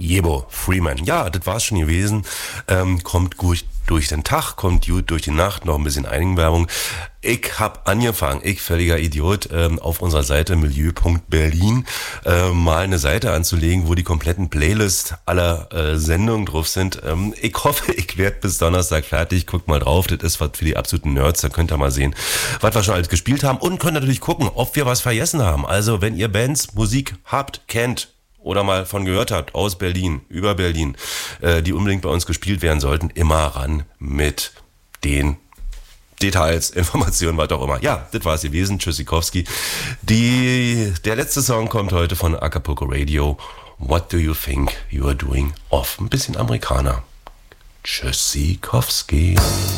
Jebo Freeman. Ja, das war's schon gewesen. Kommt gut durch den Tag, kommt gut durch die Nacht, noch ein bisschen Eigenwerbung. Ich hab angefangen, ich völliger Idiot, auf unserer Seite milieu.berlin mal eine Seite anzulegen, wo die kompletten Playlists aller Sendungen drauf sind. Ich hoffe, ich werde bis Donnerstag fertig. Guckt mal drauf, das ist was für die absoluten Nerds, da könnt ihr mal sehen, was wir schon alles gespielt haben und könnt natürlich gucken, ob wir was vergessen haben. Also, wenn ihr Bands, Musik habt, kennt, oder mal von gehört habt, aus Berlin, über Berlin, die unbedingt bei uns gespielt werden sollten, immer ran mit den Details, Informationen, was auch immer. Ja, das war es gewesen. Tschüssikowski. Der letzte Song kommt heute von Acapulco Radio. What do you think you are doing off? Ein bisschen Amerikaner. Tschüssikowski.